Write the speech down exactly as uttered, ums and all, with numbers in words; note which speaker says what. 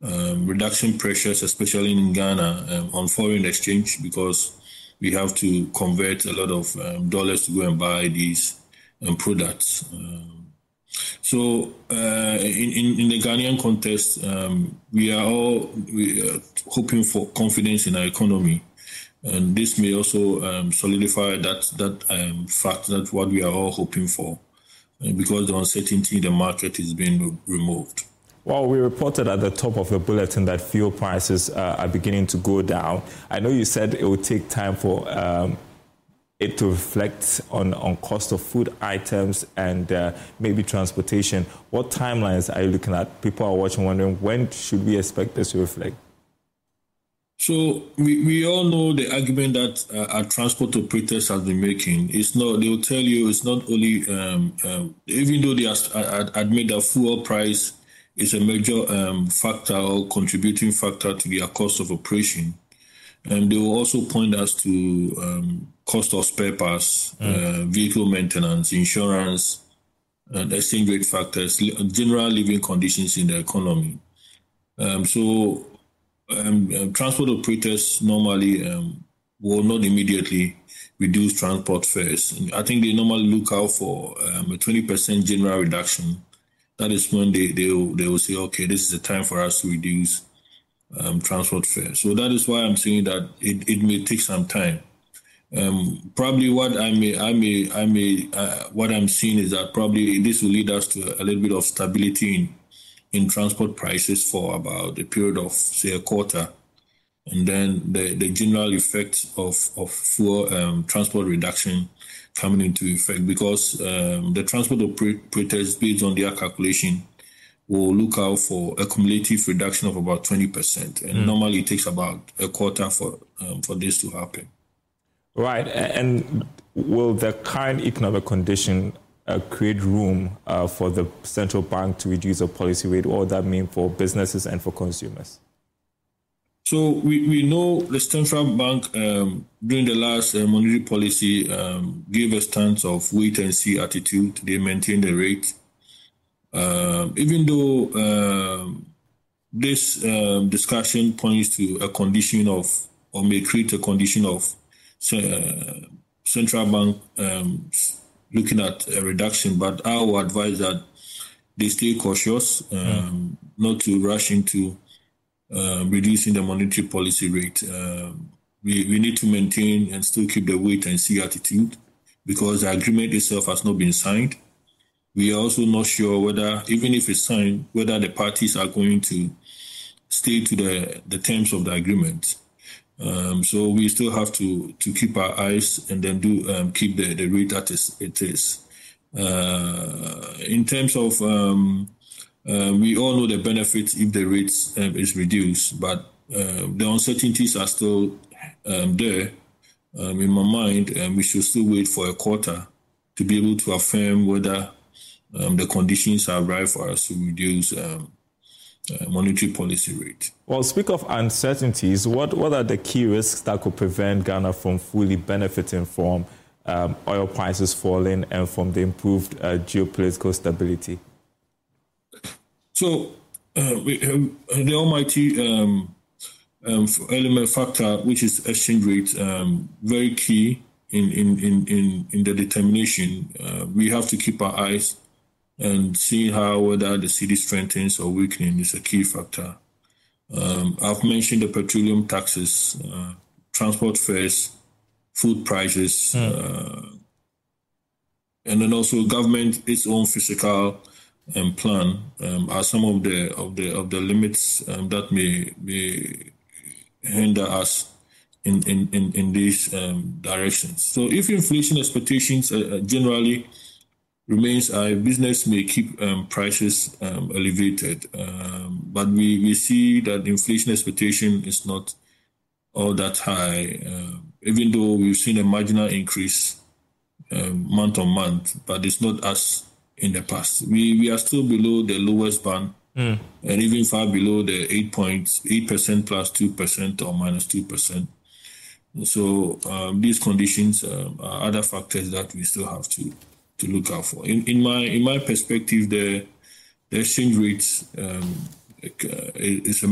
Speaker 1: um, reduction pressures, especially in Ghana, um, on foreign exchange, because we have to convert a lot of um, dollars to go and buy these um, products. Um, so uh, in, in, in the Ghanaian context, um, we are all we are hoping for confidence in our economy. And this may also um, solidify that that um, fact that what we are all hoping for, uh, because the uncertainty in the market is being re- removed.
Speaker 2: Well, we reported at the top of the bulletin that fuel prices uh, are beginning to go down. I know you said it would take time for um, it to reflect on, on cost of food items and uh, maybe transportation. What timelines are you looking at? People are watching, wondering, when should we expect this to reflect?
Speaker 1: So we, we all know the argument that uh, our transport operators have been making. It's not, they will tell you it's not only, um, um, even though they are, admit that fuel price is a major um, factor or contributing factor to their cost of operation. And they will also point us to um, cost of spare parts, mm. uh, vehicle maintenance, insurance, and exchange rate factors, general living conditions in the economy. Um, so um, um, transport operators normally um, will not immediately reduce transport fares. I think they normally look out for um, a twenty percent general reduction. That is when they, they, will, they will say, okay, this is the time for us to reduce um, transport fares. So that is why I'm saying that it, it may take some time. Um, probably what I may, I may, I may, uh, what I'm seeing is that probably this will lead us to a little bit of stability in, in transport prices for about a period of, say, a quarter. And then the, the general effect of, of fuel um, transport reduction coming into effect, because um, the transport operators, based on their calculation, will look out for a cumulative reduction of about twenty percent. And mm. normally it takes about a quarter for um, for this to happen.
Speaker 2: Right. And will the current economic condition uh, create room uh, for the central bank to reduce the policy rate? What would that mean for businesses and for consumers?
Speaker 1: So we, we know the central bank um, during the last uh, monetary policy um, gave a stance of wait and see attitude. They maintained the rate. Um, even though um, this um, discussion points to a condition of, or may create a condition of uh, central bank um, looking at a reduction, but I would advise that they stay cautious, um, mm. not to rush into Uh, reducing the monetary policy rate. Uh, we, we need to maintain and still keep the wait and see attitude, because the agreement itself has not been signed. We are also not sure whether, even if it's signed, whether the parties are going to stay to the, the terms of the agreement. Um, so we still have to, to keep our eyes and then do um, keep the, the rate that is, it is. Uh, in terms of um, Uh, we all know the benefits if the rates um, is reduced, but uh, the uncertainties are still um, there. Um, in my mind, um, we should still wait for a quarter to be able to affirm whether um, the conditions are right for us to reduce um, uh, monetary policy rate.
Speaker 2: Well, speak of uncertainties, what, what are the key risks that could prevent Ghana from fully benefiting from um, oil prices falling and from the improved uh, geopolitical stability?
Speaker 1: So uh, we have the almighty um, um, element factor, which is exchange rate, um, very key in in in in, in the determination. Uh, we have to keep our eyes and see how whether the city strengthens or weakening is a key factor. Um, I've mentioned the petroleum taxes, uh, transport fares, food prices, mm. uh, and then also government its own fiscal and plan um, are some of the of the of the limits um, that may may hinder us in in in, in these um, directions. So, if inflation expectations uh, generally remains high, business may keep um, prices um, elevated. Um, but we, we see that inflation expectation is not all that high, uh, even though we've seen a marginal increase um, month on month, but it's not as in the past. We we are still below the lowest band, mm. and even far below the eight point eight percent plus two percent or minus two percent. So um, these conditions um, are other factors that we still have to, to look out for. In in my in my perspective, the the exchange rates um, is a